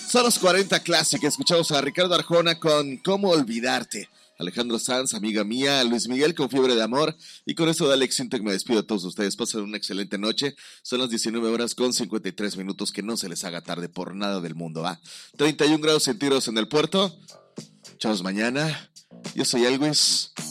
Son los 40 Classic. Escuchamos a Ricardo Arjona con Cómo Olvidarte. Alejandro Sanz, amiga mía, Luis Miguel con Fiebre de Amor. Y con eso de Alex Sintek me despido de todos ustedes. Pasen una excelente noche. Son las 19:53. Que no se les haga tarde por nada del mundo. 31 grados centígrados en el puerto. Chavos, mañana. Yo soy Elvis.